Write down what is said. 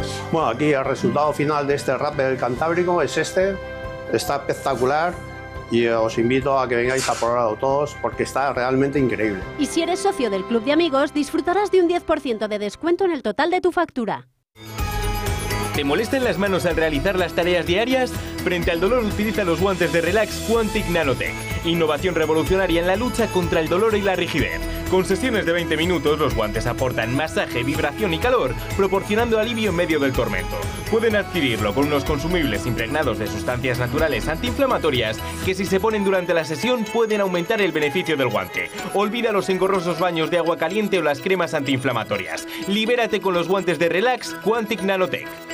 Bueno, aquí el resultado final de este rappel cantábrico es este. Está espectacular y os invito a que vengáis a probarlo todos porque está realmente increíble. Y si eres socio del Club de Amigos, disfrutarás de un 10% de descuento en el total de tu factura. ¿Te molestan las manos al realizar las tareas diarias? Frente al dolor utiliza los guantes de Relax Quantic Nanotech. Innovación revolucionaria en la lucha contra el dolor y la rigidez. Con sesiones de 20 minutos, los guantes aportan masaje, vibración y calor, proporcionando alivio en medio del tormento. Pueden adquirirlo con unos consumibles impregnados de sustancias naturales antiinflamatorias que, si se ponen durante la sesión, pueden aumentar el beneficio del guante. Olvida los engorrosos baños de agua caliente o las cremas antiinflamatorias. Libérate con los guantes de Relax Quantic Nanotech.